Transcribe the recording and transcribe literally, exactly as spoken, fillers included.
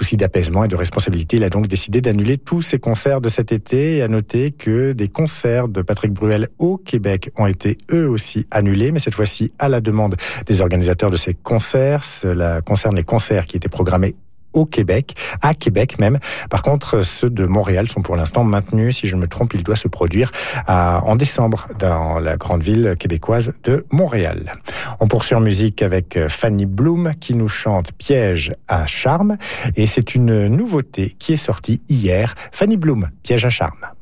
souci d'apaisement et de responsabilité, il a donc décidé d'annuler tous ses concerts de cet été. Et à noter que des concerts de Patrick Bruel au Québec ont été eux aussi annulés, mais cette fois-ci à la demande des organisateurs de ces concerts. Cela concerne les concerts qui étaient programmés au Québec, à Québec même. Par contre, ceux de Montréal sont pour l'instant maintenus. Si je ne me trompe, il doit se produire à, en décembre dans la grande ville québécoise de Montréal. On poursuit en musique avec Fanny Bloom qui nous chante Piège à charme. Et c'est une nouveauté qui est sortie hier. Fanny Bloom, Piège à charme.